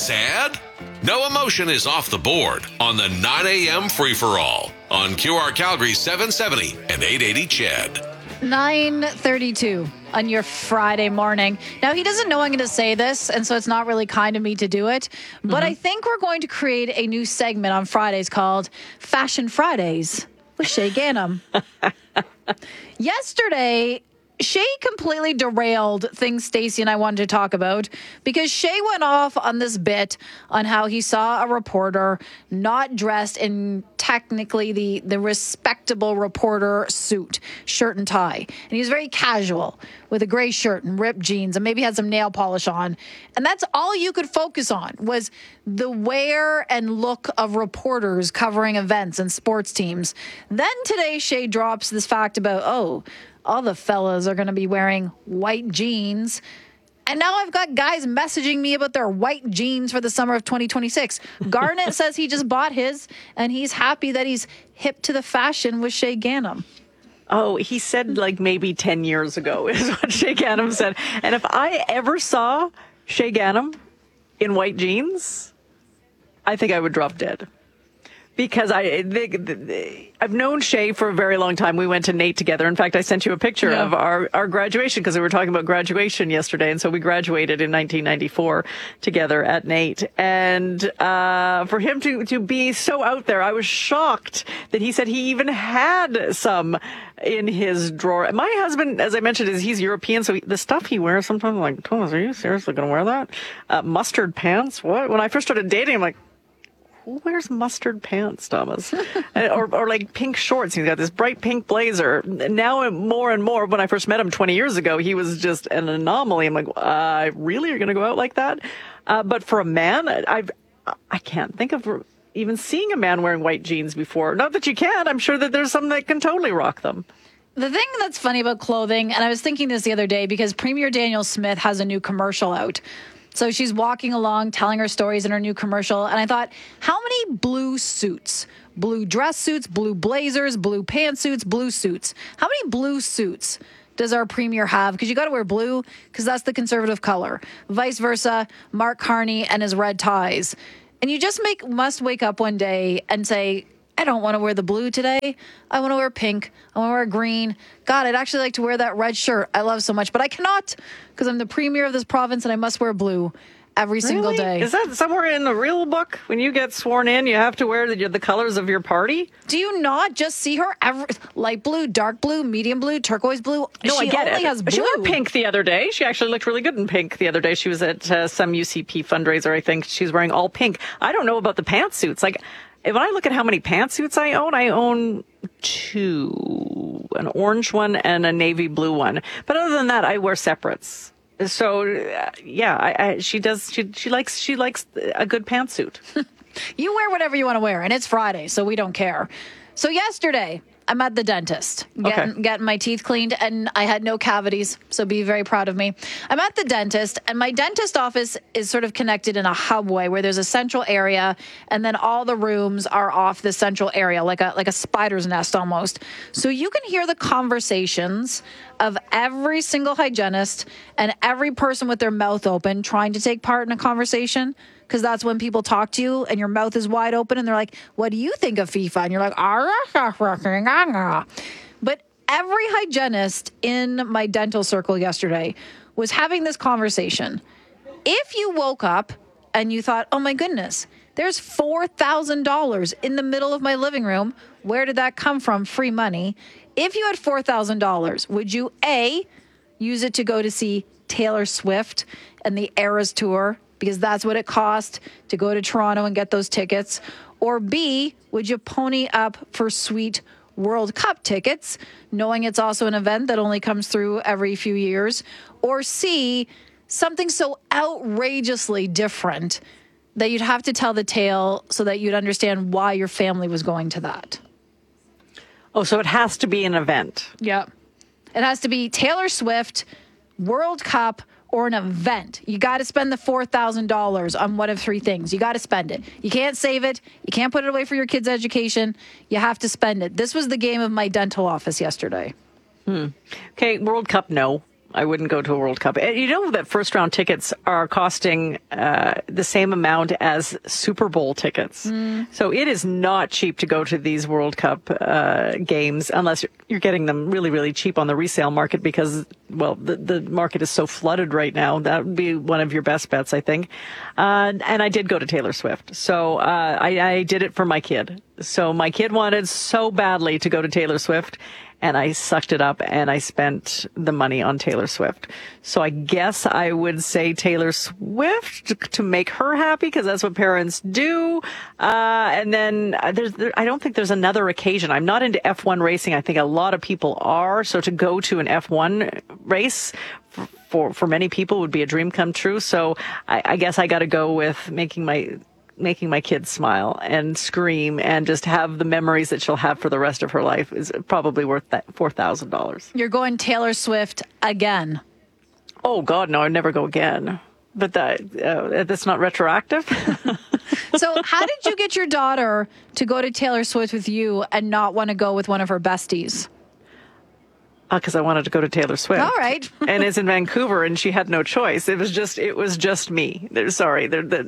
Sad? No emotion is off the board on the 9 a.m. free-for-all on QR Calgary 770 and 880 CHED. 9:32 on your Friday morning. Now, he doesn't know I'm going to say this, and so it's not really kind of me to do it, but I think we're going to create a new segment on Fridays called Fashion Fridays with Shay Ganem. Yesterday, Shay completely derailed things Stacey and I wanted to talk about because Shay went off on this bit on how he saw a reporter not dressed in technically the respectable reporter suit, shirt and tie. And he was very casual with a gray shirt and ripped jeans and maybe had some nail polish on. And that's all you could focus on was the wear and look of reporters covering events and sports teams. Then today, Shay drops this fact about, all the fellas are going to be wearing white jeans. And now I've got guys messaging me about their white jeans for the summer of 2026. Garnett says he just bought his, and he's happy that he's hip to the fashion with Shay Ganem. Oh, he said like maybe 10 years ago is what Shay Ganem said. And if I ever saw Shay Ganem in white jeans, I think I would drop dead. Because I've known Shay for a very long time. We went to NAIT together. In fact, I sent you a picture of our graduation because we were talking about graduation yesterday. And so we graduated in 1994 together at NAIT. And for him to be so out there, I was shocked that he said he even had some in his drawer. My husband, as I mentioned, he's European. So the stuff he wears sometimes, I'm like, Thomas, are you seriously going to wear that? Mustard pants? What? When I first started dating, I'm like, who wears mustard pants, Thomas? or like pink shorts. He's got this bright pink blazer. Now more and more, when I first met him 20 years ago, he was just an anomaly. I'm like, really? You're going to go out like that? But for a man, I can't think of even seeing a man wearing white jeans before. Not that you can't. I'm sure that there's some that can totally rock them. The thing that's funny about clothing, and I was thinking this the other day because Premier Danielle Smith has a new commercial out. So she's walking along, telling her stories in her new commercial. And I thought, how many blue suits, blue dress suits, blue blazers, blue pantsuits, blue suits? How many blue suits does our premier have? Because you got to wear blue because that's the conservative color. Vice versa, Mark Carney and his red ties. And you just must wake up one day and say, I don't want to wear the blue today. I want to wear pink. I want to wear green. God, I'd actually like to wear that red shirt I love so much, but I cannot because I'm the premier of this province and I must wear blue every single day. Is that somewhere in the real book? When you get sworn in, you have to wear the colors of your party? Do you not just see her light blue, dark blue, medium blue, turquoise blue? No, I get it. Has blue. She wore pink the other day. She actually looked really good in pink the other day. She was at some UCP fundraiser, I think. She's wearing all pink. I don't know about the pantsuits. Like, when I look at how many pantsuits I own 2, an orange one and a navy blue one. But other than that, I wear separates. So she likes a good pantsuit. You wear whatever you want to wear, and it's Friday, so we don't care. So yesterday, I'm at the dentist getting my teeth cleaned, and I had no cavities, so be very proud of me. I'm at the dentist, and my dentist office is sort of connected in a hubway where there's a central area, and then all the rooms are off the central area, like a spider's nest almost. So you can hear the conversations of every single hygienist and every person with their mouth open trying to take part in a conversation. Because that's when people talk to you and your mouth is wide open and they're like, what do you think of FIFA? And you're like, but every hygienist in my dental circle yesterday was having this conversation. If you woke up and you thought, oh my goodness, there's $4,000 in the middle of my living room. Where did that come from? Free money. If you had $4,000, would you A, use it to go to see Taylor Swift and the Eras Tour? Because that's what it cost to go to Toronto and get those tickets. Or B, would you pony up for sweet World Cup tickets, knowing it's also an event that only comes through every few years? Or C, something so outrageously different that you'd have to tell the tale so that you'd understand why your family was going to that. Oh, so it has to be an event. Yeah. It has to be Taylor Swift, World Cup, or an event. You got to spend the $4,000 on one of 3 things. You got to spend it. You can't save it. You can't put it away for your kids' education. You have to spend it. This was the game of my dental office yesterday. Okay, World Cup, no. I wouldn't go to a World Cup. And you know that first round tickets are costing the same amount as Super Bowl tickets. So it is not cheap to go to these World Cup games unless you're getting them really, really cheap on the resale market because, well, the market is so flooded right now. That would be one of your best bets, I think. And I did go to Taylor Swift. So I did it for my kid. So my kid wanted so badly to go to Taylor Swift. And I sucked it up and I spent the money on Taylor Swift. So I guess I would say Taylor Swift to make her happy because that's what parents do. And then I don't think there's another occasion. I'm not into F1 racing. I think a lot of people are. So to go to an F1 race for many people would be a dream come true. So I guess I got to go with making my kids smile and scream and just have the memories that she'll have for the rest of her life is probably worth that $4,000. You're going Taylor Swift again. Oh, God, no, I'd never go again. But that's not retroactive. So how did you get your daughter to go to Taylor Swift with you and not want to go with one of her besties? Because I wanted to go to Taylor Swift. All right. And it's in Vancouver, and she had no choice. It was just me. Sorry,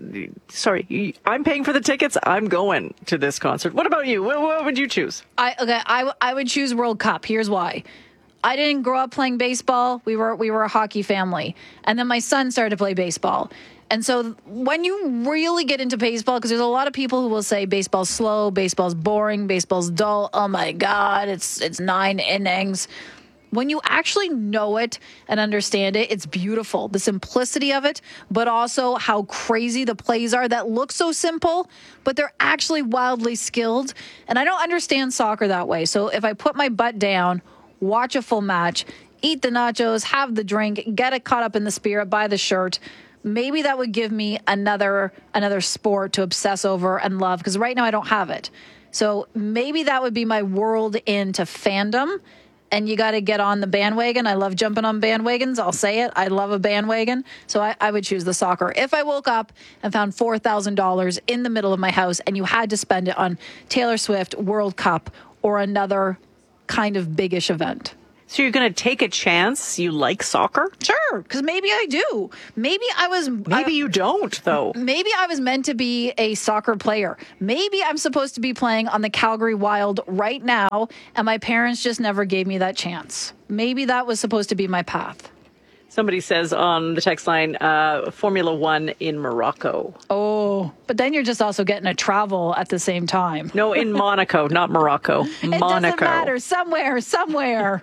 I'm paying for the tickets. I'm going to this concert. What about you? What would you choose? I would choose World Cup. Here's why. I didn't grow up playing baseball. We were a hockey family, and then my son started to play baseball. And so when you really get into baseball, because there's a lot of people who will say baseball's slow, baseball's boring, baseball's dull. Oh my God, it's 9 innings. When you actually know it and understand it, it's beautiful. The simplicity of it, but also how crazy the plays are that look so simple, but they're actually wildly skilled. And I don't understand soccer that way. So if I put my butt down, watch a full match, eat the nachos, have the drink, get it caught up in the spirit, buy the shirt, maybe that would give me another sport to obsess over and love, because right now I don't have it. So maybe that would be my world into fandom. And you got to get on the bandwagon. I love jumping on bandwagons. I'll say it. I love a bandwagon. So I would choose the soccer. If I woke up and found $4,000 in the middle of my house and you had to spend it on Taylor Swift, World Cup, or another kind of biggish event. So you're going to take a chance? You like soccer? Sure, because maybe I do. Maybe you don't, though. Maybe I was meant to be a soccer player. Maybe I'm supposed to be playing on the Calgary Wild right now, and my parents just never gave me that chance. Maybe that was supposed to be my path. Somebody says on the text line, Formula One in Morocco. Oh, but then you're just also getting a travel at the same time. No, in Monaco, not Morocco. It doesn't matter. Somewhere.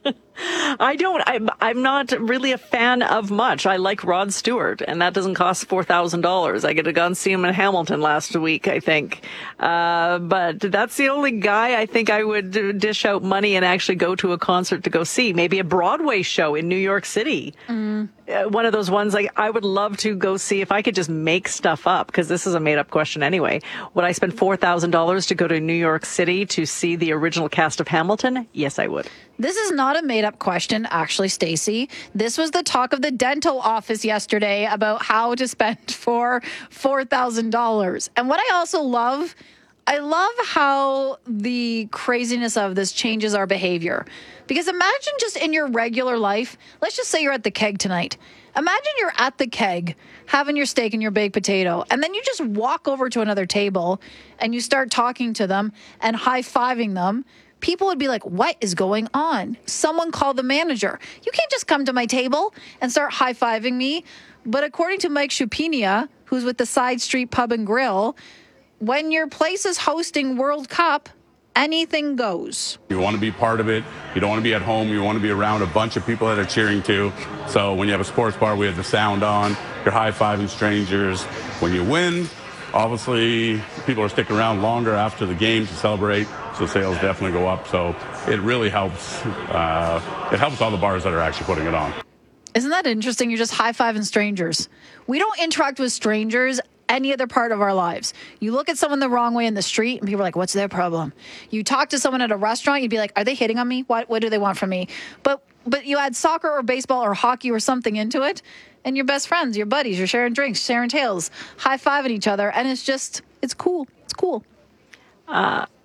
I'm not really a fan of much. I like Rod Stewart, and that doesn't cost $4,000. I get to go and see him in Hamilton last week, I think. But that's the only guy I think I would dish out money and actually go to a concert to go see. Maybe a Broadway show in New York City. One of those ones like I would love to go see if I could just make stuff up, because this is a made up question anyway. Would I spend $4,000 to go to New York City to see the original cast of Hamilton? Yes, I would. This is not a made-up question, actually, Stacey. This was the talk of the dental office yesterday about how to spend for $4,000. And what I also love, I love how the craziness of this changes our behavior. Because imagine just in your regular life, let's just say you're at the Keg tonight. Imagine you're at the Keg having your steak and your baked potato, and then you just walk over to another table and you start talking to them and high-fiving them. People would be like, what is going on? Someone call the manager. You can't just come to my table and start high-fiving me. But according to Mike Shupinia, who's with the Side Street Pub and Grill, when your place is hosting World Cup, anything goes. You want to be part of it. You don't want to be at home. You want to be around a bunch of people that are cheering too. So when you have a sports bar, we have the sound on. You're high-fiving strangers. When you win, obviously, people are sticking around longer after the game to celebrate, so sales definitely go up. So it really helps. It helps all the bars that are actually putting it on. Isn't that interesting? You're just high-fiving strangers. We don't interact with strangers any other part of our lives. You look at someone the wrong way in the street, and people are like, what's their problem? You talk to someone at a restaurant, you'd be like, are they hitting on me? What do they want from me? But you add soccer or baseball or hockey or something into it, and you're best friends, your buddies, you're sharing drinks, sharing tales, high-fiving each other, and it's cool. It's cool.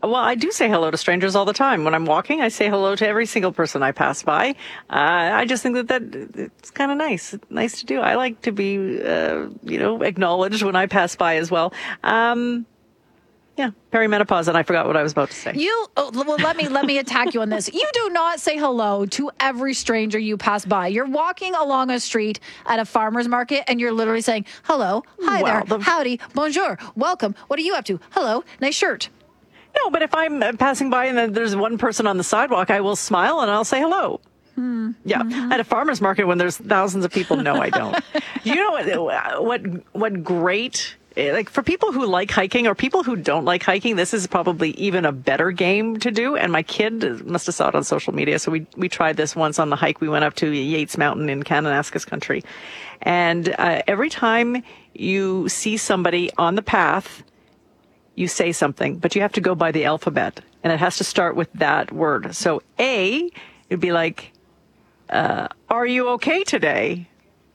Well, I do say hello to strangers all the time. When I'm walking, I say hello to every single person I pass by. I just think that it's kind of nice. It's nice to do. I like to be, acknowledged when I pass by as well. Yeah, perimenopause, and I forgot what I was about to say. Let me attack you on this. You do not say hello to every stranger you pass by. You're walking along a street at a farmer's market, and you're literally saying, hello, hi there, howdy, bonjour, welcome, what are you up to? Hello, nice shirt. No, but if I'm passing by and then there's one person on the sidewalk, I will smile and I'll say hello. Yeah. At a farmer's market when there's thousands of people, no, I don't. You know what great, like for people who like hiking or people who don't like hiking, this is probably even a better game to do. And my kid must have saw it on social media. So we tried this once on the hike. We went up to Yates Mountain in Kananaskis country. And every time you see somebody on the path, you say something, but you have to go by the alphabet, and it has to start with that word. So A, it'd be like, are you okay today?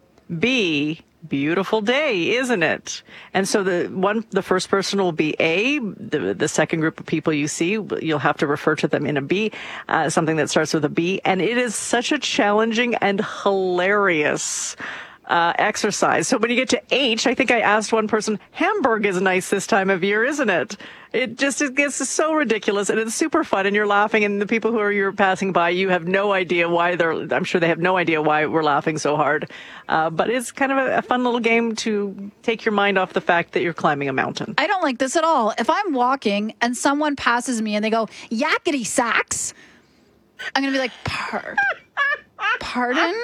B, beautiful day, isn't it? And so the first person will be A. The second group of people you see, you'll have to refer to them in a B, something that starts with a B. And it is such a challenging and hilarious exercise. So when you get to H, I think I asked one person, Hamburg is nice this time of year, isn't it? It gets so ridiculous, and it's super fun, and you're laughing, and the people you're passing by, you have no idea why I'm sure they have no idea why we're laughing so hard. But it's kind of a fun little game to take your mind off the fact that you're climbing a mountain. I don't like this at all. If I'm walking and someone passes me and they go, yakety sacks, I'm going to be like, pardon?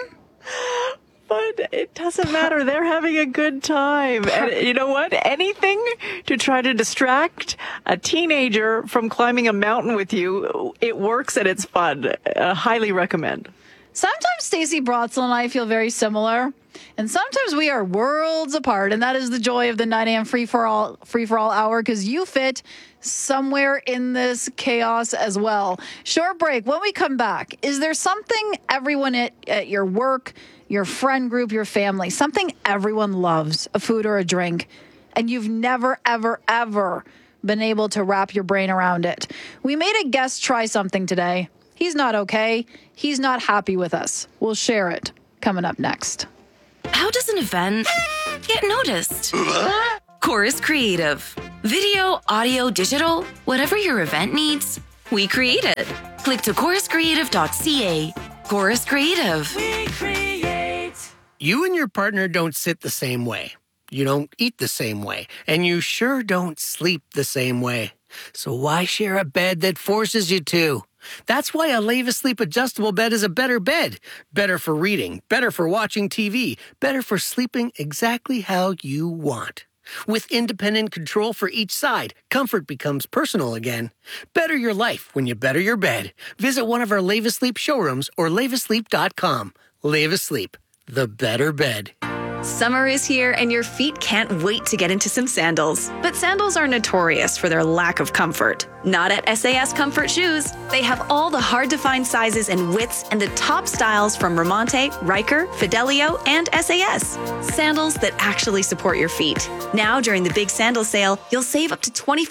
But it doesn't matter. They're having a good time. And you know what? Anything to try to distract a teenager from climbing a mountain with you, it works and it's fun. Highly recommend. Sometimes Stacey Brotzel and I feel very similar, and sometimes we are worlds apart, and that is the joy of the 9 a.m. free for all hour, because you fit somewhere in this chaos as well. Short break. When we come back, is there something everyone at your work, your friend group, your family, something everyone loves, a food or a drink, and you've never, ever, ever been able to wrap your brain around it? We made a guest try something today. He's not okay. He's not happy with us. We'll share it coming up next. How does an event get noticed? Chorus Creative. Video, audio, digital, whatever your event needs, we create it. Click to choruscreative.ca. Chorus Creative. We create. You and your partner don't sit the same way. You don't eat the same way. And you sure don't sleep the same way. So why share a bed that forces you to? That's why a Leva Sleep adjustable bed is a better bed. Better for reading, better for watching TV, better for sleeping exactly how you want. With independent control for each side, comfort becomes personal again. Better your life when you better your bed. Visit one of our Leva Sleep showrooms or levasleep.com. Leva Sleep, the better bed. Summer is here and your feet can't wait to get into some sandals. But sandals are notorious for their lack of comfort. Not at SAS Comfort Shoes. They have all the hard-to-find sizes and widths and the top styles from Ramonte, Riker, Fidelio, and SAS. Sandals that actually support your feet. Now, during the big sandal sale, you'll save up to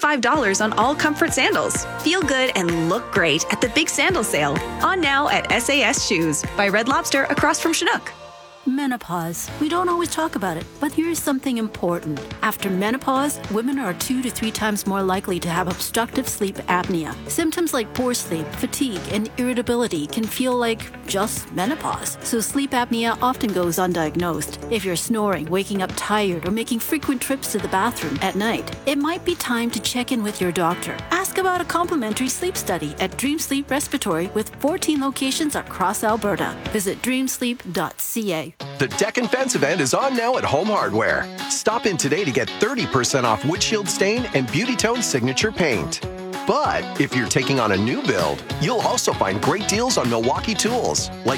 $25 on all comfort sandals. Feel good and look great at the big sandal sale. On now at SAS Shoes by Red Lobster across from Chinook. Menopause. We don't always talk about it, but here is something important. After menopause, women are 2 to 3 times more likely to have obstructive sleep apnea. Symptoms like poor sleep, fatigue, and irritability can feel like just menopause. So sleep apnea often goes undiagnosed. If you're snoring, waking up tired, or making frequent trips to the bathroom at night, it might be time to check in with your doctor. Ask about a complimentary sleep study at Dream Sleep Respiratory with 14 locations across Alberta. Visit dreamsleep.ca. The Deck and Fence event is on now at Home Hardware. Stop in today to get 30% off Windshield Stain and Beauty Tone Signature Paint. But if you're taking on a new build, you'll also find great deals on Milwaukee tools, like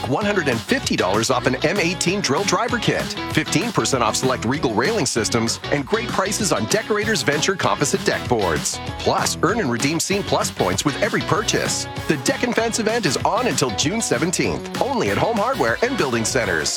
$150 off an M18 drill driver kit, 15% off select Regal railing systems, and great prices on Decorators Venture composite deck boards. Plus, earn and redeem Scene Plus points with every purchase. The Deck and Fence event is on until June 17th, only at Home Hardware and Building Centers.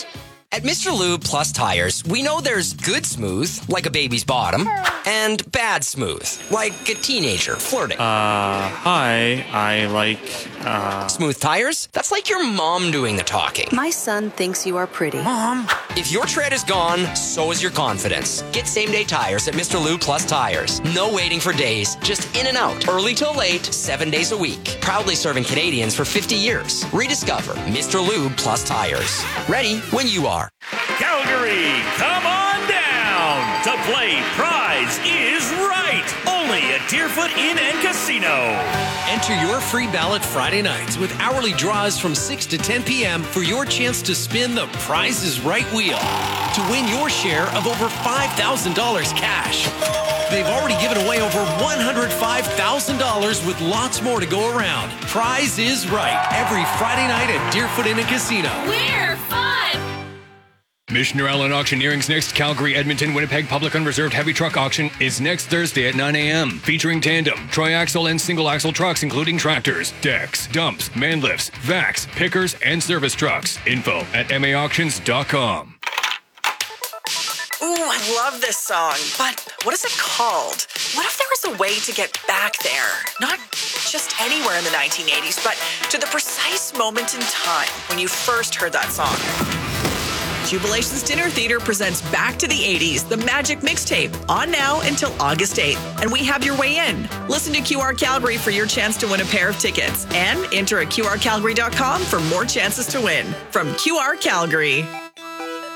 At Mr. Lube Plus Tires, we know there's good smooth, like a baby's bottom, and bad smooth, like a teenager flirting. Hi, I like, Smooth tires? That's like your mom doing the talking. My son thinks you are pretty. Mom. If your tread is gone, so is your confidence. Get same-day tires at Mr. Lube Plus Tires. No waiting for days, just in and out. Early till late, 7 days a week. Proudly serving Canadians for 50 years. Rediscover Mr. Lube Plus Tires. Ready when you are. Calgary, come on down to play Prize is Right. Only at Deerfoot Inn and Casino. Enter your free ballot Friday nights with hourly draws from 6 to 10 p.m. for your chance to spin the Prize is Right wheel to win your share of over $5,000 cash. They've already given away over $105,000 with lots more to go around. Prize is Right every Friday night at Deerfoot Inn and Casino. We're fun! Missioner Allen Auctioneering's next Calgary, Edmonton, Winnipeg Public Unreserved Heavy Truck Auction is next Thursday at 9 a.m. featuring tandem, tri-axle and single-axle trucks including tractors, decks, dumps, man lifts, vacs, pickers, and service trucks. Info at maauctions.com. Ooh, I love this song, but what is it called? What if there was a way to get back there? Not just anywhere in the 1980s, but to the precise moment in time when you first heard that song. Jubilations Dinner Theater presents Back to the 80s, the Magic Mixtape, on now until August 8th. And we have your way in. Listen to QR Calgary for your chance to win a pair of tickets. And enter at QRCalgary.com for more chances to win. From QR Calgary.